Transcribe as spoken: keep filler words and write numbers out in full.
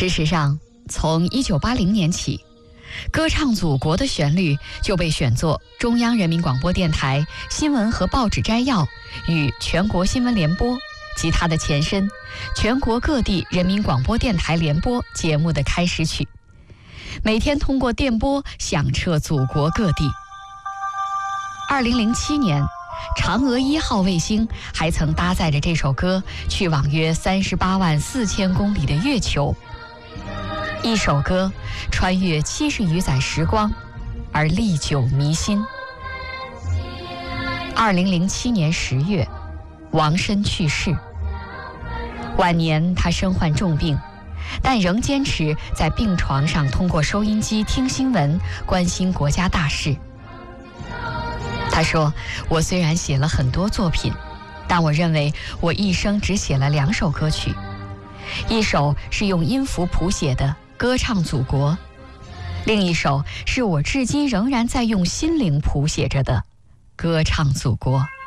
事实上，从一九八零年起，歌唱祖国的旋律就被选作中央人民广播电台新闻和报纸摘要与全国新闻联播及它的前身全国各地人民广播电台联播节目的开始曲，每天通过电波响彻祖国各地。二零零七年，嫦娥一号卫星还曾搭载着这首歌去往约三十八万四千公里的月球。一首歌穿越七十余载时光，而历久弥新。二零零七年十月，王申去世。晚年他身患重病，但仍坚持在病床上通过收音机听新闻，关心国家大事。他说：“我虽然写了很多作品，但我认为我一生只写了两首歌曲，一首是用音符谱写的《歌唱祖国》，另一首是我至今仍然在用心灵谱写着的《歌唱祖国》。”